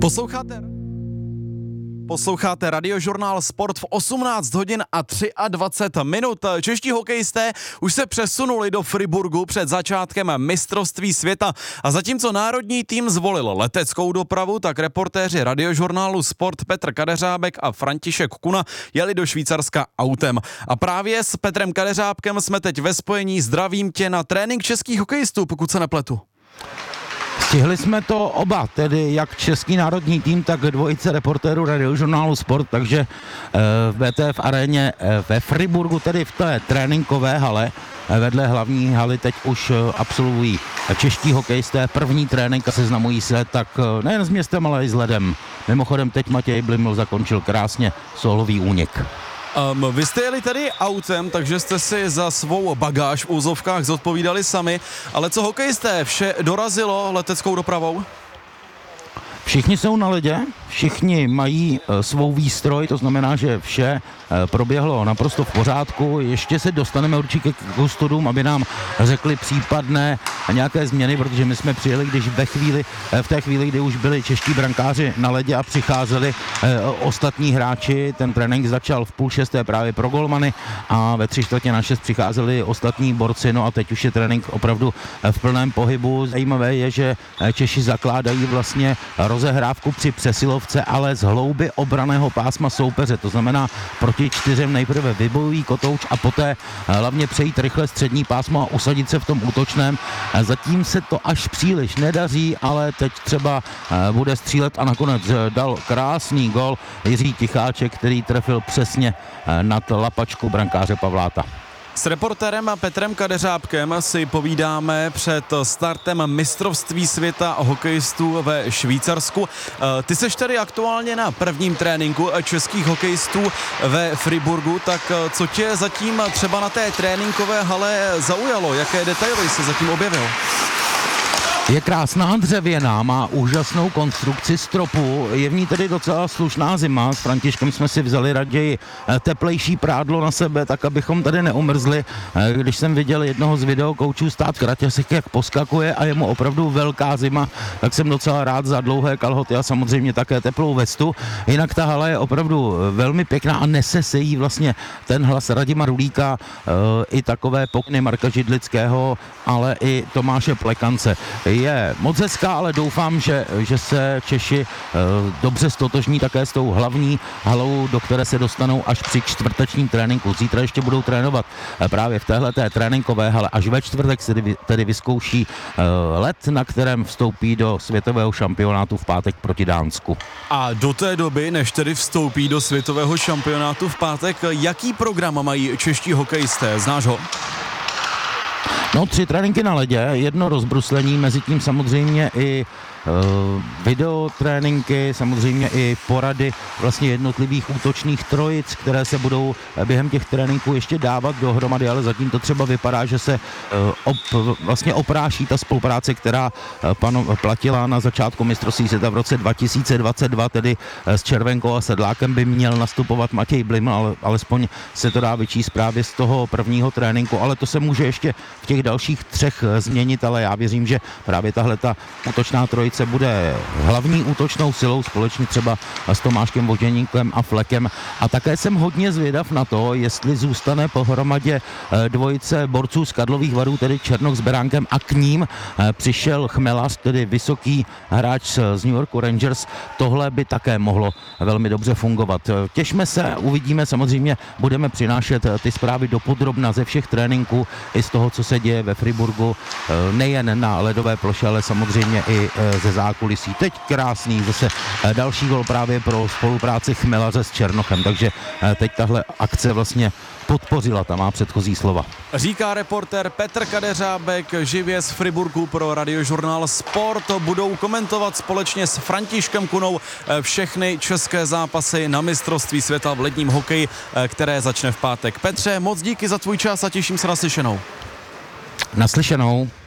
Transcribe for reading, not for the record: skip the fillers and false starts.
Posloucháte Radiožurnál Sport v 18 hodin a 23 minut. Čeští hokejisté už se přesunuli do Friburgu před začátkem mistrovství světa a zatímco národní tým zvolil leteckou dopravu, tak reportéři Radiožurnálu Sport Petr Kadeřábek a František Kuna jeli do Švýcarska autem. A právě s Petrem Kadeřábkem jsme teď ve spojení. Zdravím tě na trénink českých hokejistů, pokud se nepletu. Stihli jsme to oba, tedy jak český národní tým, tak dvojice reportérů Radiožurnálu Sport, takže v BTF aréně ve Friburgu, tedy v té tréninkové hale, vedle hlavní haly teď už absolvují čeští hokejisté první trénink a seznamují se tak nejen s městem, ale i s ledem. Mimochodem teď Matěj Bliml zakončil krásně sólový únik. Vy jste jeli tedy autem, takže jste si za svou bagáž v úzovkách zodpovídali sami, ale co hokejisté, vše dorazilo leteckou dopravou? Všichni jsou na ledě, všichni mají svou výstroj, to znamená, že vše proběhlo naprosto v pořádku. Ještě se dostaneme určitě k kustodům, aby nám řekli případné nějaké změny, protože my jsme přijeli, když v té chvíli, kdy už byli čeští brankáři na ledě a přicházeli ostatní hráči. Ten trénink začal v 5:30 právě pro golmany a ve 5:45 přicházeli ostatní borci, no a teď už je trénink opravdu v plném pohybu. Zajímavé je, že Češi zakládají vlastně rozehrávku při přesilovce, ale z hlouby obraného pásma soupeře, to znamená proti 4 nejprve vybojují kotouč a poté hlavně přejít rychle střední pásmo a usadit se v tom útočném. Zatím se to až příliš nedaří, ale teď třeba bude střílet a nakonec dal krásný gol Jiří Ticháček, který trefil přesně nad lapačku brankáře Pavláta. S reportérem Petrem Kadeřábkem si povídáme před startem mistrovství světa hokejistů ve Švýcarsku. Ty seš tedy aktuálně na prvním tréninku českých hokejistů ve Friburgu, tak co tě zatím třeba na té tréninkové hale zaujalo? Jaké detaily se zatím objevil? Je krásná, dřevěná, má úžasnou konstrukci stropu, je v ní tedy docela slušná zima. S Františkem jsme si vzali raději teplejší prádlo na sebe, tak abychom tady neumrzli. Když jsem viděl jednoho z videokoučů stát Kraťasek, jak poskakuje a je mu opravdu velká zima, tak jsem docela rád za dlouhé kalhoty a samozřejmě také teplou vestu. Jinak ta hala je opravdu velmi pěkná a nese se jí vlastně ten hlas Radima Rulíka, i takové pokyny Marka Židlického, ale i Tomáše Plekance. Je moc hezká, ale doufám, že se Češi dobře stotožní také s tou hlavní halou, do které se dostanou až při čtvrtečním tréninku. Zítra ještě budou trénovat právě v téhleté tréninkové hale. Až ve čtvrtek se tedy vyzkouší let, na kterém vstoupí do světového šampionátu v pátek proti Dánsku. A do té doby, než tedy vstoupí do světového šampionátu v pátek, jaký program mají čeští hokejisté? Znáš ho? No, 3 tréninky na ledě, jedno rozbruslení, mezi tím samozřejmě i videotréninky, samozřejmě i porady vlastně jednotlivých útočných trojic, které se budou během těch tréninků ještě dávat dohromady, ale zatím to třeba vypadá, že se vlastně opráší ta spolupráce, která platila na začátku mistrovství světa v roce 2022, tedy s Červenkou a Sedlákem by měl nastupovat Matěj Bliml, ale alespoň se to dá vyčíst právě z toho prvního tréninku, ale to se může ještě v těch dalších 3 změnit, ale já věřím, že právě tahle ta útočná trojice bude hlavní útočnou silou společně třeba s Tomáškem Voděníkem a Flekem. A také jsem hodně zvědav na to, jestli zůstane pohromadě dvojice borců z Karlových Varů, tedy Černoch s Beránkem, a k ním přišel Chmelař, tedy vysoký hráč z New Yorku Rangers. Tohle by také mohlo velmi dobře fungovat. Těšme se, uvidíme, samozřejmě budeme přinášet ty zprávy dopodrobna ze všech tréninků i z toho, co se děje ve Friburgu, nejen na ledové ploše, ale samozřejmě i ze zákulisí. Teď krásný zase další gol právě pro spolupráci Chmelaře s Černochem, takže teď tahle akce vlastně podpořila ta má předchozí slova. Říká reportér Petr Kadeřábek živě z Friburgu pro Radiožurnál Sport. Budou komentovat společně s Františkem Kunou všechny české zápasy na mistrovství světa v ledním hokeji, které začne v pátek. Petře, moc díky za tvůj čas a těším se na slyšenou. Naslyšenou.